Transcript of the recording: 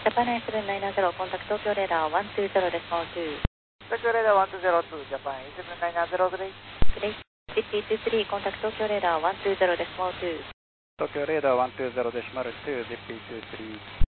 Japan A790, contact Tokyo radar 120 decimal 2. Tokyo radar 1202, Japan A790, great. Great. City 23, contact Tokyo radar 120 decimal 2. Tokyo radar 120 decimal 2, Zippy 23.